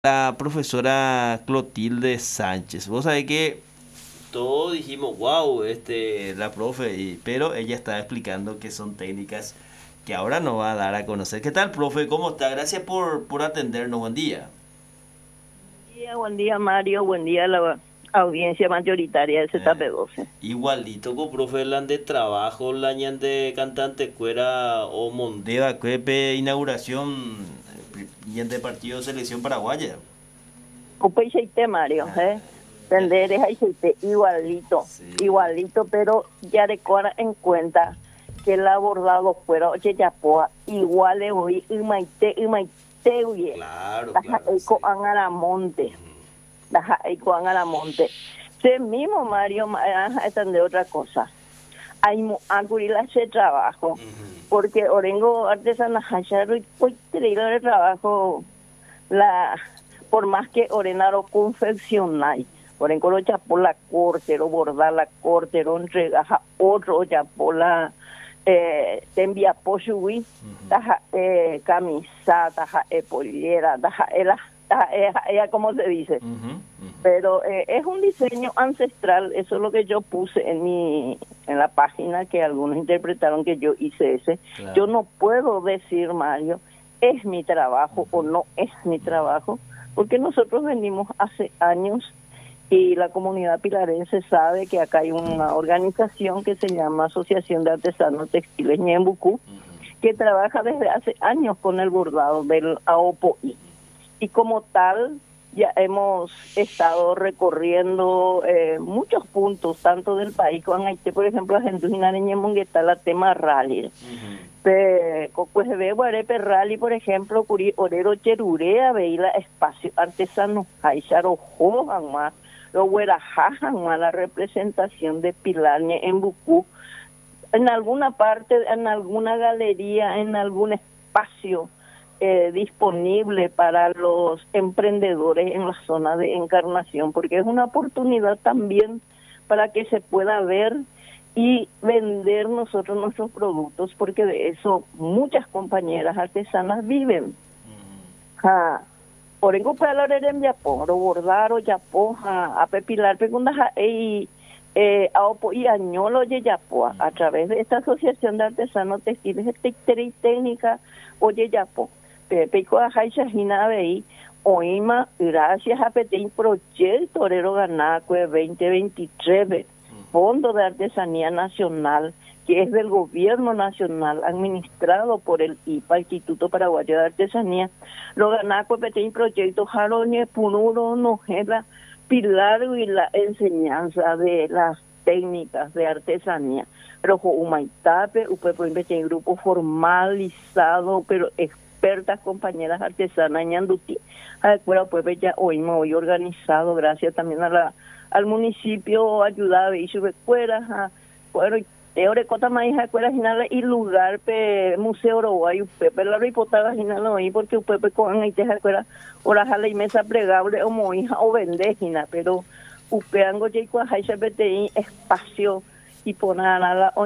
La profesora Clotilde Sánchez. Vos sabés que todos dijimos, wow, la profe, pero ella estaba explicando que son técnicas que ahora nos va a dar a conocer. ¿Qué tal, profe? ¿Cómo está? Gracias por atendernos. Buen día. Buen día Mario, buen día a la audiencia mayoritaria de Eh, ZP12. igualito con profe lan de trabajo, la de cantante cuera o Mondeva, Cuepe, inauguración, de partido de selección paraguaya. Opa y Mario, Ya, Tender es igualito, sí, igualito, pero ya recuerda en cuenta que el abordado fuera oye ya poa, igual hoy y maite uye, claro, daja claro, sí. eco angaramonte, daja eco angaramonte. Se mismo Mario, esta de otra cosa. Hay agurila ese trabajo, Ujú. porque Orengo artesana hacharo y hoy de trabajo la por más que orenaro confeccionar Orengo lo chapó la corte o bordar la corte o entrega otro chapó la te envía poshui taja camisa taja pollera taja ella como se dice, Ujú, ujú. pero es un diseño ancestral. Eso es lo que yo puse en la página, que algunos interpretaron que yo hice ese. Yo Claro. no puedo decir, Mario, es mi trabajo o Ujú, no es mi trabajo, porque nosotros venimos hace años y la comunidad pilarense sabe que acá hay una organización que se llama Asociación de Artesanos Textiles Ñembucú, ujú. que trabaja desde hace años con el bordado del AOPOI, y como tal ya hemos estado recorriendo muchos puntos, tanto del país como Haití, por ejemplo, Argentina, está la tema rally. Ujú. Pues ve guarepe rally, por ejemplo, curi orero cherurea, veía espacio artesano, haisharo johan más, lo huerajajan más la representación de Pilar en Bucú, en alguna parte, en alguna galería, en algún espacio disponible para los emprendedores en la zona de Encarnación, porque es una oportunidad también para que se pueda ver y vender nosotros nuestros productos, porque de eso muchas compañeras artesanas viven. Ja, Orengo para en Japón, o bordar o Japón, a pepilar preguntas a opo y añolo de Japón, a través de esta asociación de artesanos textiles y técnica oye Japón. Pepe a Haisha Hina Bei, Oima, gracias a Petein Proyecto Torero Ganacue 2023, Fondo de Artesanía Nacional, que es del Gobierno Nacional, administrado por el IPA, Instituto Paraguayo de Artesanía. Lo ganacue Petein Proyecto Jaroñe Punuro Nojela Pilar y la enseñanza de las técnicas de artesanía. Pero Humaitape, usted puede un grupo formalizado, pero expertas compañeras artesanas ñanduti. Bueno, pues ya hoy me voy organizado, gracias también a al municipio, ayudaba y sube escuelas, bueno, Eore cota maíz escuela final y lugar pe museo uruguayo pepe la ripotaba final hoy porque pepe con ahí te escuela ora jala y mesa plegable o moija o vendejina, pero upeango ya con haisha bti espacio y poner a la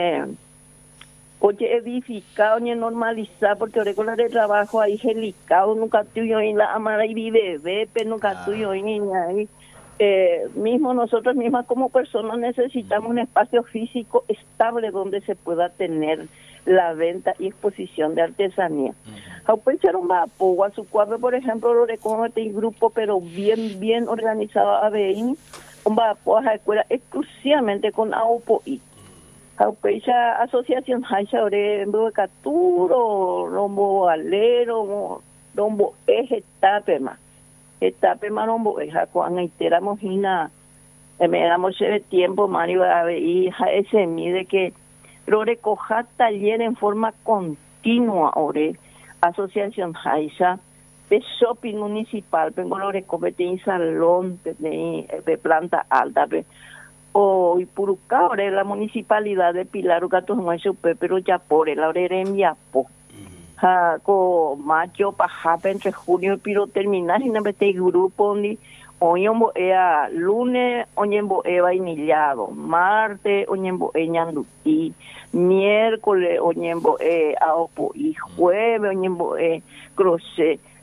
oye edificado oye normalizado, porque ahora con la de trabajo ahí helicado nunca tuyo en la amara y vive pero nunca Claro. tuyo en ahí. Mismo nosotros mismas como personas necesitamos un espacio físico estable donde se pueda tener la venta y exposición de artesanía. Haupecharon va a su cuadro, por ejemplo, lo recoge este grupo, pero bien organizado a BI, un va a escuela exclusivamente con AUPOI. Haupecha asociación Haisha Ore Caturo, Rombo Alero, Rombo Eje Tapema. Etape marombo esa cuando entera mojina me damos ese tiempo Mario a ver hija ese mide que lo recoja taller en forma continua ore asociación Haisa de shopping municipal tengo lo recopete en salón de planta alta o Ipuruca ore la municipalidad de Pilar Gatos Macho pero ya por el ore en Yapo ko mayo paja entre junio piro terminar y no mete grupo ni oyembo ea lunes oyembo e vainillado martes oyembo e ñanduti miércoles oyembo e aopo y jueves oyembo e crochet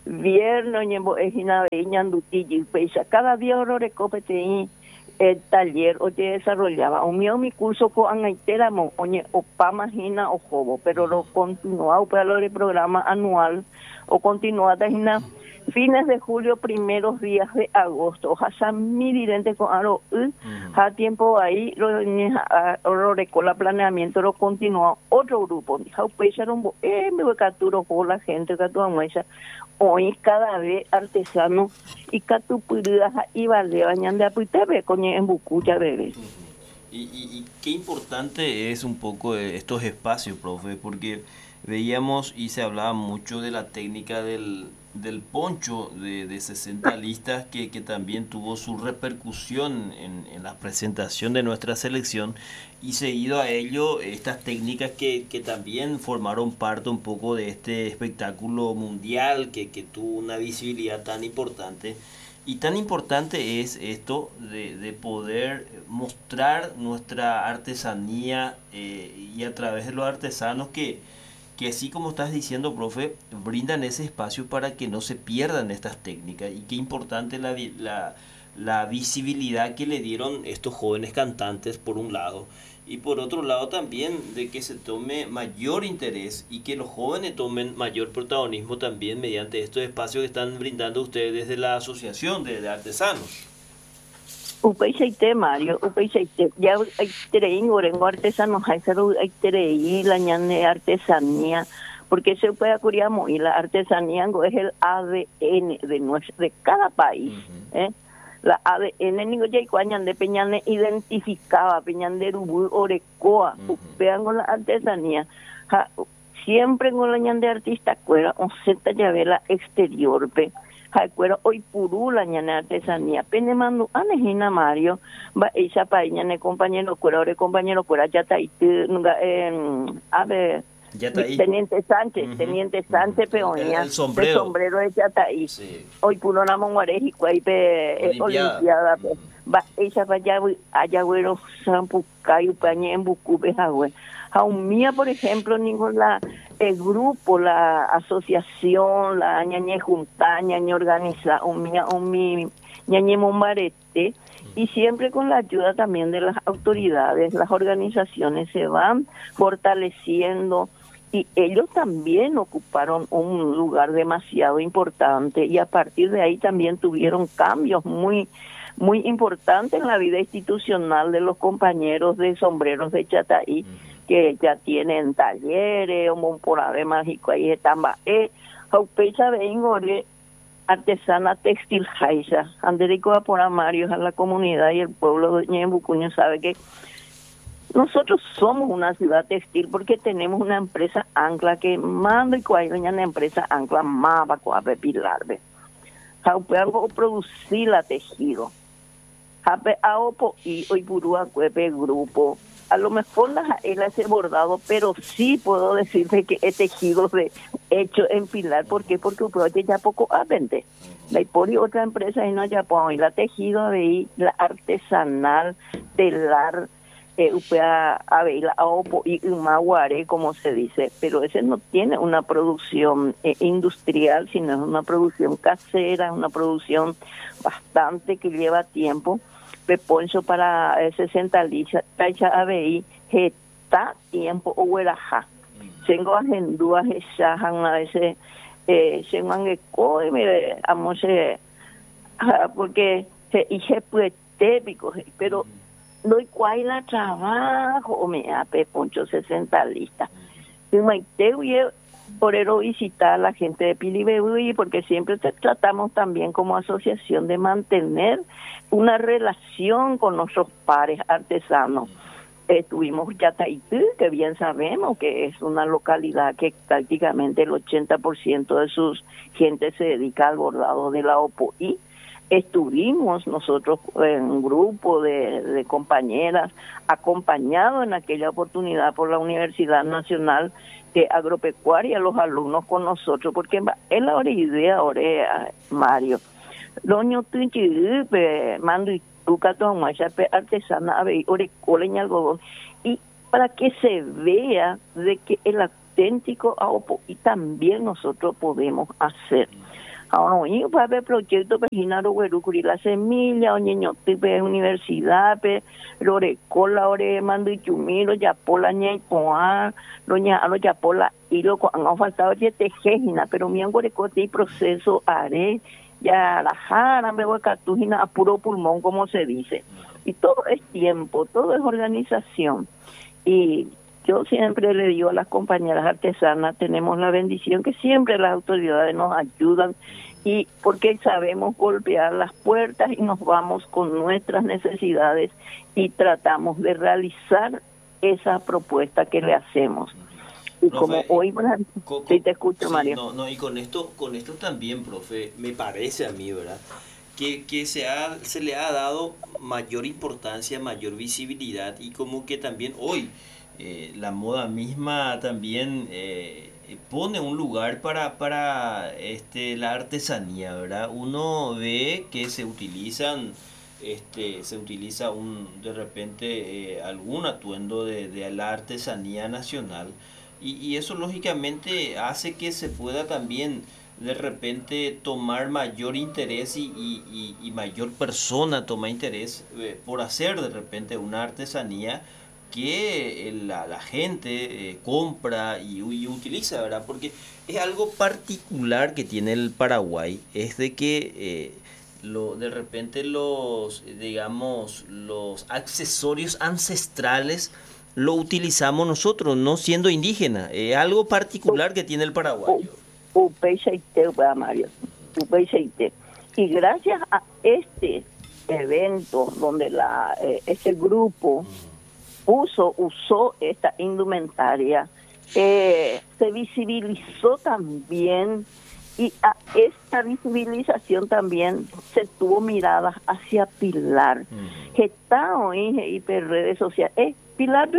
viernes ñembo ejina ñanduti peisa cada día oro copete el taller oye desarrollaba un mío mi curso con angaitera mo oye o pamagina o jobo pero lo continuaba para el programa anual o continuaba hina fines de julio, primeros días de agosto. Ojalá mi dirente con aro a tiempo ahí lo recola planeamiento lo continúa otro grupo. Me voy capturo con la gente que tú amuesa. Hoy cada vez artesano y catupuridas y vale bañan de apitebe con en bucucha bebé. Y qué importante es un poco estos espacios, profe, porque veíamos y se hablaba mucho de la técnica del poncho de 60 listas que también tuvo su repercusión en la presentación de nuestra selección y seguido a ello estas técnicas que también formaron parte un poco de este espectáculo mundial que tuvo una visibilidad tan importante. Y tan importante es esto de poder mostrar nuestra artesanía y a través de los artesanos que así como estás diciendo, profe, brindan ese espacio para que no se pierdan estas técnicas. Y qué importante la visibilidad que le dieron estos jóvenes cantantes, por un lado. Y por otro lado también de que se tome mayor interés y que los jóvenes tomen mayor protagonismo también mediante estos espacios que están brindando ustedes desde la Asociación de Artesanos. Upeiseite Mario, upeiseite ya hay trein orengo artesanos hay cero hay trei la ñane artesanía porque se puede acuriamo y la artesanía es el ADN de cada país, la ADN nigo ya cuañan de peñane identificaba peñan de rubu orecoa upean con la artesanía siempre con la ñan de artista cuera on seta ya vela exterior pe cuero hoy puru la ñana artesanía pene mando anejina Mario va esa paña ne compañero cuero cuera ya está ahí a ver Teniente Sánchez peonia el sombrero de Yataí hoy puro na monguareji cuai pe olimpiada va esa vaya allá güero sampucayo pañe en bucupe jagüe mía por ejemplo ninguna el grupo la asociación la ñañe junta ñañe organiza mi ñañe mombarete y siempre con la ayuda también de las autoridades las organizaciones se van fortaleciendo y ellos también ocuparon un lugar demasiado importante y a partir de ahí también tuvieron cambios muy importantes en la vida institucional de los compañeros de sombreros de Chataí que ya tienen talleres, un porave mágico ahí están jaupecha de ingore artesana textil jaisa Anderico Aporamarios a la comunidad y el pueblo de Ñembucuño sabe que nosotros somos una ciudad textil porque tenemos una empresa ancla que manda y cuál una empresa ancla más para cuape pilarbe. Jaupeango producir la tejido. Jape aopo y hoy burúa cuepe grupo. A lo mejor él hace bordado, pero sí puedo decirte que he tejido de hecho en pilar. ¿Por qué? Porque el ya poco vende. La Ipori otra empresa y no ya y la tejido de la artesanal, telar, upea la aopo y maguare como se dice, pero ese no tiene una producción industrial, sino es una producción casera, una producción bastante que lleva tiempo. Peponcho para 60 lichas, tacha ABI, está tiempo o hueraja. Tengo agendúas shahan a veces, se mangueco y me amose, porque se hice pues tépico, pero no hay cual la trabajo, o me ape poncho 60 listas. Y me por eso visitar a la gente de Pilibebuy, porque siempre tratamos también como asociación de mantener una relación con nuestros pares artesanos. Tuvimos Yataitú, que bien sabemos que es una localidad que prácticamente el 80% de sus gente se dedica al bordado de la OPOI. Estuvimos nosotros en un grupo de compañeras acompañados en aquella oportunidad por la Universidad Nacional de Agropecuaria, los alumnos con nosotros, porque es la idea ahora, Mario. Doño Tunchi, mando y tucato artesana, orecola y algodón, y para que se vea de que el auténtico AOPO y también nosotros podemos hacer. Ahora, para ver proyecto, pejinar o la semilla, o niño, tipo universidad, lorecola, ore, mando y chumiro, ya pola, ña, poa, doña, ya pola, y lo han faltado, ya tejejina, pero mi angorecote y proceso haré, ya la jara, me voy a catujina a puro pulmón, como se dice. Y todo es tiempo, todo es organización. Y yo siempre le digo a las compañeras artesanas, tenemos la bendición que siempre las autoridades nos ayudan y porque sabemos golpear las puertas y nos vamos con nuestras necesidades y tratamos de realizar esa propuesta que le hacemos. Y Profe, como hoy, sí te escucho, sí, Mario. y con esto también, profe, me parece a mí, ¿verdad? Que se le ha dado mayor importancia, mayor visibilidad y como que también hoy la moda misma también pone un lugar para la artesanía, ¿verdad? Uno ve que se utilizan se utiliza de repente algún atuendo de la artesanía nacional y eso lógicamente hace que se pueda también de repente tomar mayor interés y mayor persona toma interés por hacer de repente una artesanía que la gente compra y utiliza, ¿verdad? Porque es algo particular que tiene el Paraguay, es de que de repente digamos, los accesorios ancestrales lo utilizamos nosotros, no siendo indígena. Es algo particular que tiene el paraguayo. Mario. Y gracias a este evento donde este grupo usó esta indumentaria, se visibilizó también y a esta visibilización también se tuvo miradas hacia Pilar, que está hoy en redes sociales. Pilar,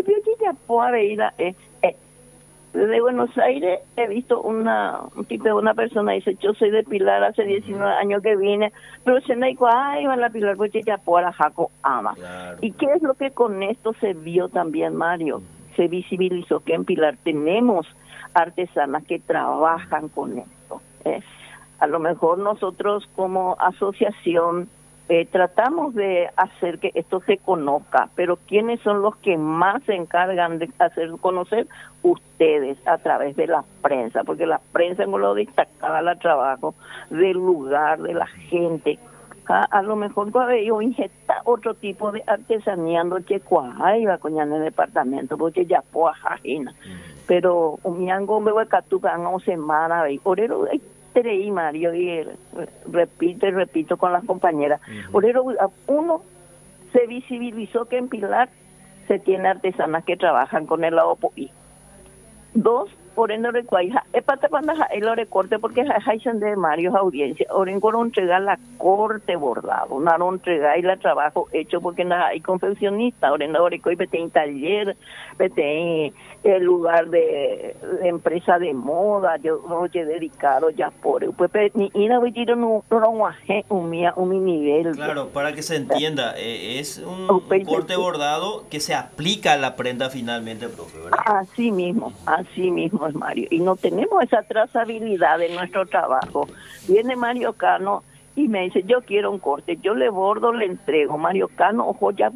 desde Buenos Aires he visto un tipo de una persona dice, yo soy de Pilar, hace 19 años que vine, pero se me dijo, ay, va la Pilar, pues ya la Jaco ama. Claro, ¿Y qué es lo que con esto se vio también, Mario? Se visibilizó que en Pilar tenemos artesanas que trabajan con esto. A lo mejor nosotros como asociación tratamos de hacer que esto se conozca, pero ¿quiénes son los que más se encargan de hacer conocer? Ustedes, a través de la prensa, porque la prensa no lo destacaba el trabajo del lugar, de la gente. A lo mejor yo inyecta otro tipo de artesanía, no que va con en el departamento, porque ya puedo ajina. Pero un miango me voy a catucar una semana, orero y Mario, y repito con las compañeras. Orero, uno, se visibilizó que en Pilar se tiene artesanas que trabajan con el AOPI. Dos, por ende recuaja, pata cuando el recorte porque hacen de Mario audiencia, oren con entregar la corte bordado, una entrega y la trabajo hecho porque hay confeccionista, oren y pete en taller, pete en el lugar de empresa de moda, yo no he dedicado ya por pues ni ir a vestir un mi nivel. Claro, para que se entienda, es un corte bordado que se aplica a la prenda finalmente, profe, ¿verdad? Así mismo es Mario. Y no tenemos esa trazabilidad de nuestro trabajo. Viene Mario Cano y me dice, yo quiero un corte, yo le bordo, le entrego. Mario Cano, ojo ya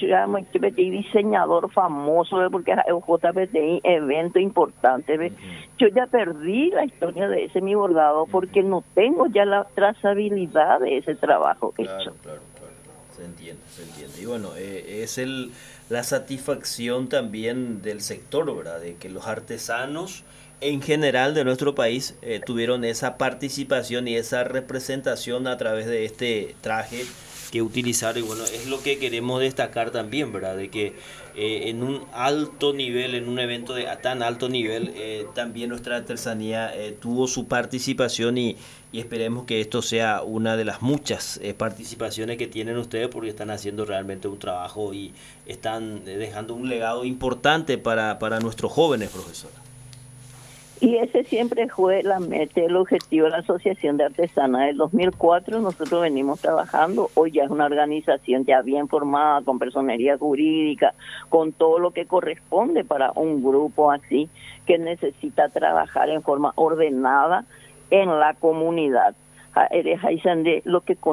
diseñador famoso, porque es JPTI, evento importante. Yo ya perdí la historia de ese mi bordado porque no tengo ya la trazabilidad de ese trabajo hecho. Claro. Se entiende. Y bueno, es la satisfacción también del sector, ¿verdad? De que los artesanos en general de nuestro país tuvieron esa participación y esa representación a través de este traje que utilizaron. Y bueno, es lo que queremos destacar también, ¿verdad? De que en un alto nivel, en un evento de tan alto nivel, también nuestra artesanía tuvo su participación y esperemos que esto sea una de las muchas participaciones que tienen ustedes porque están haciendo realmente un trabajo y están dejando un legado importante para nuestros jóvenes, profesora. Y ese siempre fue la meta, el objetivo de la Asociación de Artesanas. Del 2004 nosotros venimos trabajando, hoy ya es una organización ya bien formada, con personería jurídica, con todo lo que corresponde para un grupo así, que necesita trabajar en forma ordenada en la comunidad. eres lo que